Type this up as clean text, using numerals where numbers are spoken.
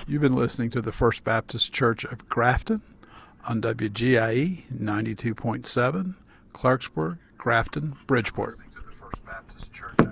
You've been listening to the First Baptist Church of Grafton on WGIE 92.7, Clarksburg, Grafton, Bridgeport.